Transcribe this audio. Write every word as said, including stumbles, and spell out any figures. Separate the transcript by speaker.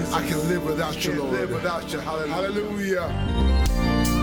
Speaker 1: I can live without you, Lord. Live without you. Hallelujah. Hallelujah.